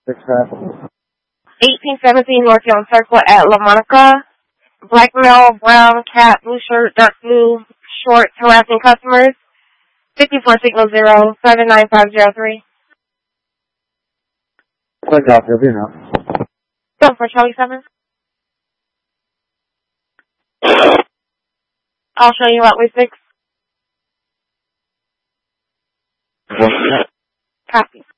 1817 North Young Circle at La Monica. Black male, brown cap, blue shirt, dark blue shorts, harassing customers. 54 signal 0, 79503. Click off, you'll be enough. Go for Charlie 7. I'll show you Route 6. Copy.